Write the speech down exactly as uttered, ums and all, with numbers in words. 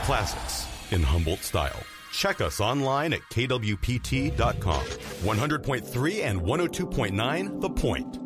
classics in Humboldt style. Check us online at K W P T dot com. one hundred point three and one oh two point nine The Point.